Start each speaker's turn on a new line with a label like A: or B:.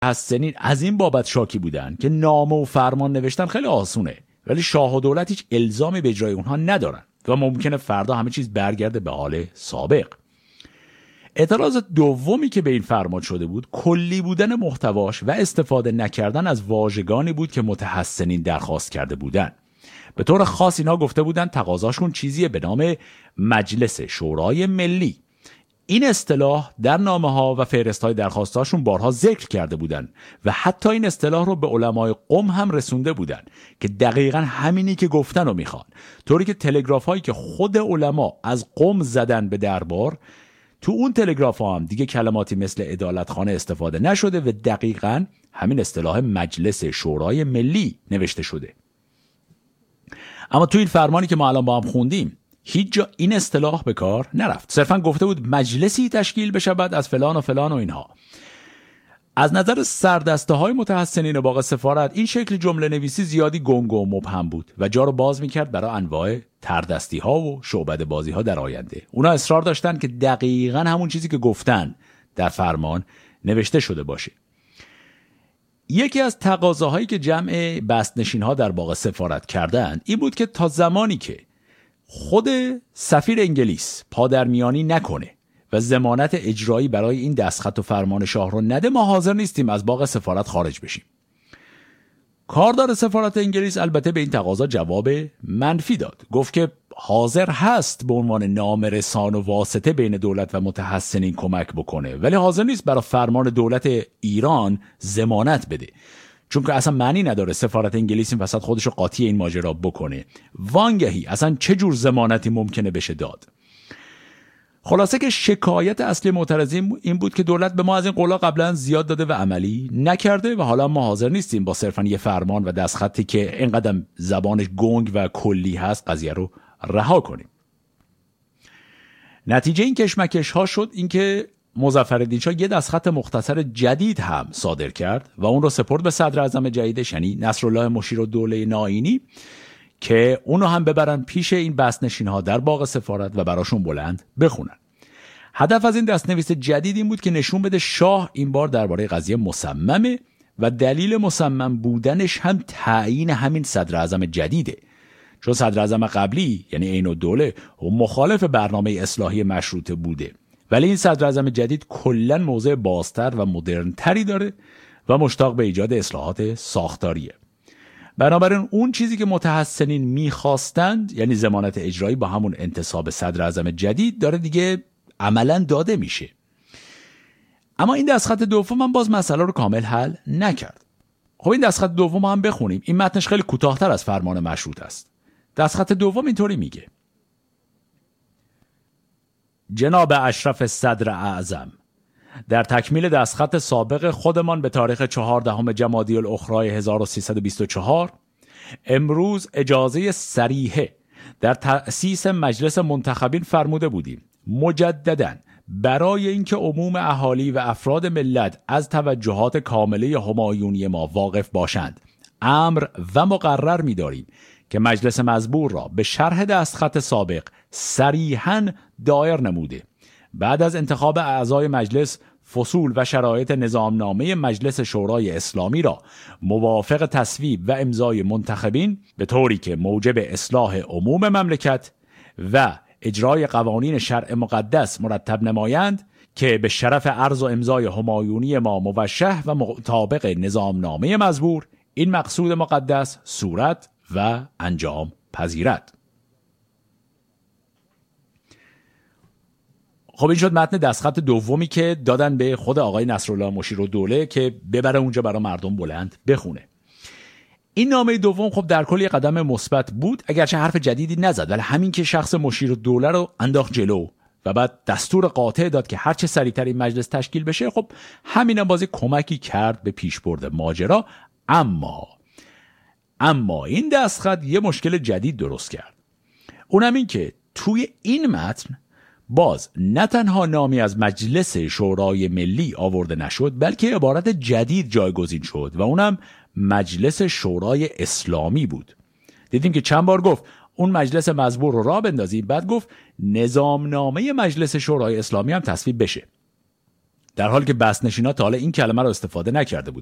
A: متحسنین از این بابت شاکی بودن که نامه و فرمان نوشتن خیلی آسونه، ولی شاه و دولت هیچ الزامی به اجرای اونها ندارن و ممکنه فردا همه چیز برگرده به حال سابق. اعتراض دومی که به این فرمان شده بود کلی بودن محتواش و استفاده نکردن از واژگانی بود که متحسنین درخواست کرده بودن. به طور خاص اینا گفته بودن تقاضاشون چیزیه به نام مجلس شورای ملی. این اصطلاح در نامه‌ها و فهرست‌های درخواستاشون بارها ذکر کرده بودن و حتی این اصطلاح رو به علمای قم هم رسونده بودن که دقیقاً همینی که گفتن رو میخوان، طوری که تلگراف‌هایی که خود علما از قم زدن به دربار، تو اون تلگراف‌ها هم دیگه کلماتی مثل عدالتخانه استفاده نشده و دقیقاً همین اصطلاح مجلس شورای ملی نوشته شده. اما تو این فرمانی که ما الان با هم خوندیم هیچ جا این اصطلاح به کار نرفت. صرفاً گفته بود مجلسی تشکیل بشه بعد از فلان و فلان و اینها. از نظر سردسته های متحسنین باغ سفارت این شکل جمله نویسی زیادی گنگ و مبهم بود و جا رو باز میکرد برای انواع تردستی ها و شعبده بازی ها در آینده. اونا اصرار داشتن که دقیقاً همون چیزی که گفتن در فرمان نوشته شده باشه. یکی از تقاضاهایی که جمع بستنشین ها در باغ سفارت کردند این بود که تا زمانی که خود سفیر انگلیس پادرمیانی نکنه و ضمانت اجرایی برای این دستخط و فرمان شاه رو نده ما حاضر نیستیم از باغ سفارت خارج بشیم. کاردار سفارت انگلیس البته به این تقاضا جواب منفی داد. گفت که حاضر هست به عنوان نامه‌رسان و واسطه بین دولت و متحسنین کمک بکنه، ولی حاضر نیست برای فرمان دولت ایران ضمانت بده، چون که اصلا معنی نداره سفارت انگلیس این وسط خودشو قاطی این ماجرا بکنه. وانگهی اصلا چه جور ضمانتی ممکنه بشه داد؟ خلاصه که شکایت اصلی معترضین این بود که دولت به ما از این قولا قبلا زیاد داده و عملی نکرده و حالا ما حاضر نیستیم با صرفا یه فرمان و دستخطی که اینقدر زبانش گنگ و کلی هست قضیه رو رها کنیم. نتیجه این کشمکش ها شد اینکه مظفرالدین شاه یه دستخط مختصر جدید هم صادر کرد و اون رو سپرد به صدر اعظم جدیدش یعنی نصرالله مشیرالدوله نائینی که اونو هم ببرن پیش این بستنشین ها در باغ سفارت و براشون بلند بخونن. هدف از این دستنویس جدید این بود که نشون بده شاه این بار درباره قضیه مصممه و دلیل مصمم بودنش هم تعیین همین صدر اعظم جدیده، چون صدر اعظم قبلی یعنی عین‌الدوله مخالف برنامه اصلاحی مشروطه بوده، ولی این صدر اعظم جدید کلاً موضع بازتر و مدرن‌تری داره و مشتاق به ایجاد اصلاحات ساختاریه. بنابراین اون چیزی که متحسنین میخواستند یعنی ضمانت اجرایی با همون انتصاب صدر اعظم جدید داره دیگه عملاً داده میشه. اما این دستخط دوم هم باز مسئله رو کامل حل نکرد. خب این دستخط دوم هم بخونیم. این متنش خیلی کوتاه‌تر از فرمان مشروط است. دستخط دوم اینطوری میگه: جناب اشرف صدر اعظم، در تکمیل دستخط سابق خودمان به تاریخ 14 جمادی الاخری 1324 امروز اجازه صریحه در تأسیس مجلس منتخبین فرموده بودیم. مجدداً برای اینکه عموم اهالی و افراد ملت از توجهات کامله همایونی ما واقف باشند امر و مقرر می‌داریم که مجلس مزبور را به شرح دستخط سابق صریحاً دایر نموده بعد از انتخاب اعضای مجلس فصول و شرایط نظامنامه مجلس شورای اسلامی را موافق تصویب و امضای منتخبین به طوری که موجب اصلاح عموم مملکت و اجرای قوانین شرع مقدس مرتب نمایند که به شرف عرض و امضای همایونی ما موشح و مطابق نظامنامه مزبور این مقصود مقدس صورت و انجام پذیرد. خب این شد متن دستخط دومی که دادن به خود آقای نصرالله مشیرالدوله که ببره اونجا برای مردم بلند بخونه. این نامه دوم خب در کل یه قدم مثبت بود، اگرچه حرف جدیدی نزد، ولی همین که شخص مشیرالدوله رو انداخت جلو و بعد دستور قاطع داد که هر چه سریعتر این مجلس تشکیل بشه، خب همین بازی کمکی کرد به پیشبرد ماجرا. اما این دستخط یه مشکل جدید درست کرد. اونم این که توی این متن باز نه تنها نامی از مجلس شورای ملی آورده نشد، بلکه عبارت جدید جایگزین شد و اونم مجلس شورای اسلامی بود. دیدیم که چند بار گفت اون مجلس مزبور رو راه بندازیم، بعد گفت نظامنامه مجلس شورای اسلامی هم تصویب بشه. در حالی که بسنشینا تا حالا این کلمه رو استفاده نکرده بودند.